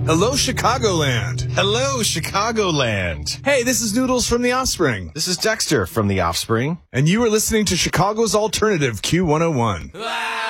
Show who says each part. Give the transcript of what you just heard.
Speaker 1: Hello, Chicagoland.
Speaker 2: Hello, Chicagoland.
Speaker 1: Hey, this is Noodles from The Offspring.
Speaker 2: This is Dexter from The Offspring.
Speaker 1: And you are listening to Chicago's Alternative Q101.